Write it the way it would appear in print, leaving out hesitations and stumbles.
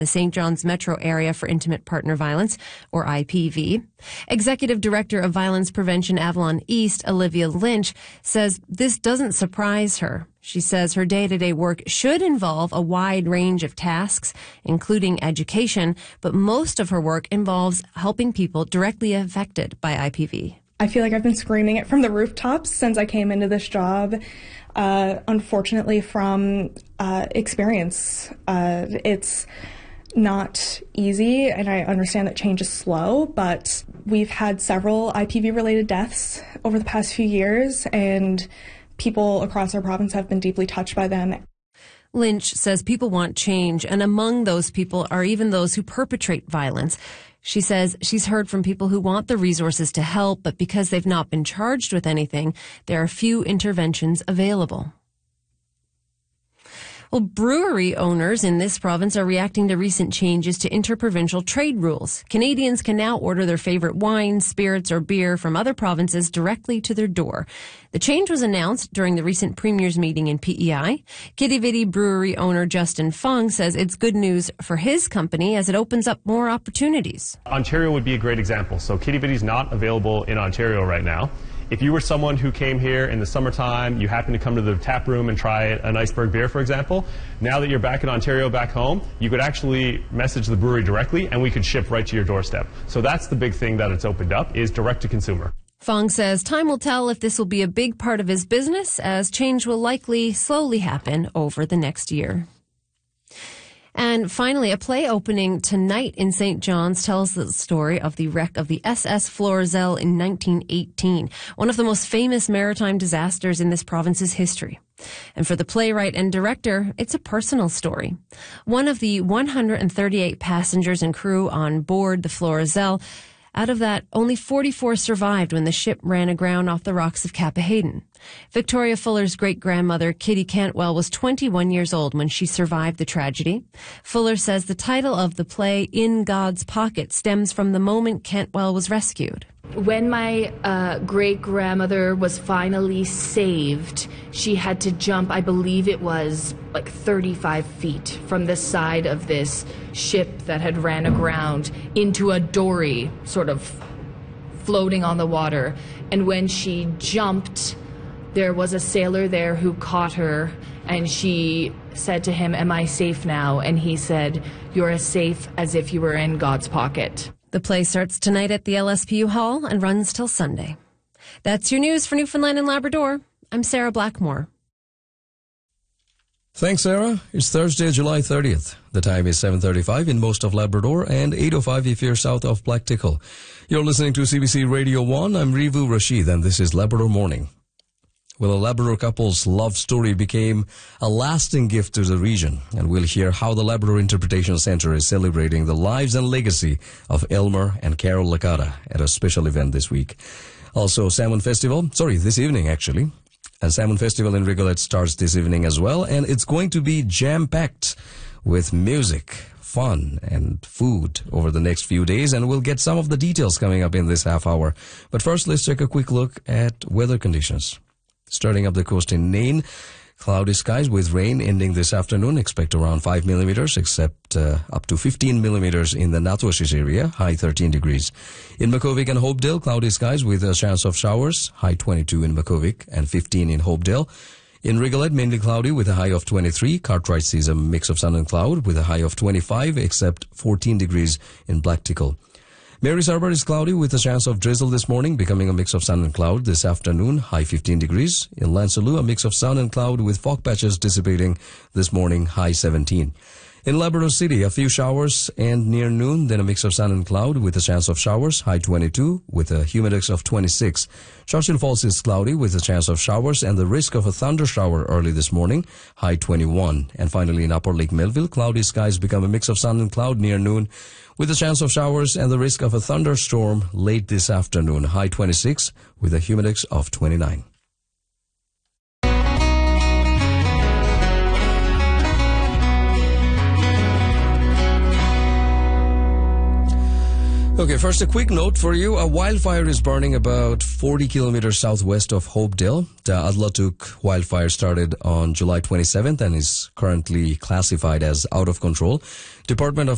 the St. John's Metro Area for Intimate Partner Violence, or IPV. Executive Director of Violence Prevention Avalon East, Olivia Lynch, says this doesn't surprise her. She says her day-to-day work should involve a wide range of tasks, including education, but most of her work involves helping people directly affected by IPV. I feel like I've been screaming it from the rooftops since I came into this job. Unfortunately, from experience, it's not easy, and I understand that change is slow, but we've had several IPV-related deaths over the past few years, and people across our province have been deeply touched by them. Lynch says people want change, and among those people are even those who perpetrate violence. She says she's heard from people who want the resources to help, but because they've not been charged with anything, there are few interventions available. Well, brewery owners in this province are reacting to recent changes to interprovincial trade rules. Canadians can now order their favorite wine, spirits, or beer from other provinces directly to their door. The change was announced during the recent Premier's meeting in PEI. Quidi Vidi brewery owner Justin Fung says it's good news for his company as it opens up more opportunities. Ontario would be a great example. So Quidi Vidi's not available in Ontario right now. If you were someone who came here in the summertime, you happened to come to the tap room and try an iceberg beer, for example, now that you're back in Ontario, back home, you could actually message the brewery directly and we could ship right to your doorstep. So that's the big thing that it's opened up, is direct to consumer. Fong says time will tell if this will be a big part of his business, as change will likely slowly happen over the next year. And finally, a play opening tonight in St. John's tells the story of the wreck of the SS Florizel in 1918, one of the most famous maritime disasters in this province's history. And for the playwright and director, it's a personal story. One of the 138 passengers and crew on board the Florizel, out of that, only 44 survived when the ship ran aground off the rocks of Cappahayden. Victoria Fuller's great-grandmother, Kitty Cantwell, was 21 years old when she survived the tragedy. Fuller says the title of the play, In God's Pocket, stems from the moment Cantwell was rescued. When my great-grandmother was finally saved, she had to jump, I believe it was like 35 feet from the side of this ship that had ran aground into a dory, sort of floating on the water. And when she jumped, there was a sailor there who caught her, and she said to him, "Am I safe now?" And he said, "You're as safe as if you were in God's pocket." The play starts tonight at the LSPU Hall and runs till Sunday. That's your news for Newfoundland and Labrador. I'm Sarah Blackmore. Thanks, Sarah. It's Thursday, July 30th. The time is 7:35 in most of Labrador and 8:05 if you're south of Black Tickle. You're listening to CBC Radio 1. I'm Rivu Rashid, and this is Labrador Morning. Well, a Labrador couple's love story became a lasting gift to the region, and we'll hear how the Labrador Interpretation Center is celebrating the lives and legacy of Elmer and Carol Licata at a special event this week. Also, this evening actually. And Salmon Festival in Rigolette starts this evening as well, and it's going to be jam-packed with music, fun, and food over the next few days, and we'll get some of the details coming up in this half hour. But first, let's take a quick look at weather conditions. Starting up the coast in Nain, cloudy skies with rain ending this afternoon. Expect around 5 millimeters, except up to 15 millimeters in the Natwashish area, high 13 degrees. In Makuvik and Hopedale, cloudy skies with a chance of showers, high 22 in Makuvik and 15 in Hopedale. In Rigolette, mainly cloudy with a high of 23. Cartwright sees a mix of sun and cloud with a high of 25, except 14 degrees in Black Tickle. Mary's Harbour is cloudy with a chance of drizzle this morning, becoming a mix of sun and cloud this afternoon, high 15 degrees. In Lansalou, a mix of sun and cloud with fog patches dissipating this morning, high 17. In Labrador City, a few showers and near noon, then a mix of sun and cloud with a chance of showers, high 22 with a humidex of 26. Churchill Falls is cloudy with a chance of showers and the risk of a thunder shower early this morning, high 21. And finally in Upper Lake Melville, cloudy skies become a mix of sun and cloud near noon with a chance of showers and the risk of a thunderstorm late this afternoon, high 26 with a humidex of 29. Okay, first a quick note for you. A wildfire is burning about 40 kilometers southwest of Hopedale. The Adlatuk wildfire started on July 27th and is currently classified as out of control. Department of